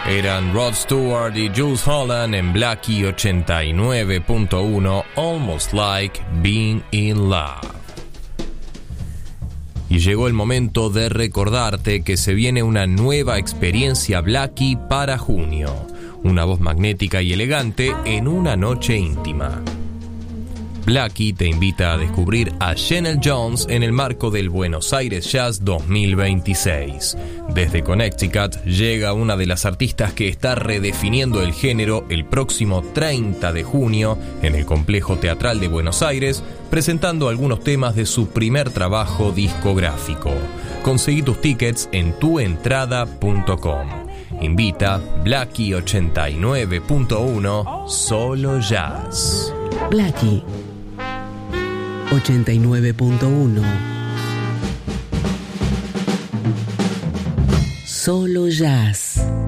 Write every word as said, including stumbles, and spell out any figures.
Eran Rod Stewart y Jools Holland en Blackie ochenta y nueve punto uno, Almost Like Being in Love. Y llegó el momento de recordarte que se viene una nueva experiencia Blackie para junio. Una voz magnética y elegante en una noche íntima. Blackie te invita a descubrir a Chanel Jones en el marco del Buenos Aires Jazz dos mil veintiséis. Desde Connecticut llega una de las artistas que está redefiniendo el género el próximo treinta de junio en el Complejo Teatral de Buenos Aires, presentando algunos temas de su primer trabajo discográfico. Conseguí tus tickets en tu entrada punto com. Invita Blackie ochenta y nueve punto uno, solo jazz. Blackie ochenta y nueve punto uno. Solo jazz.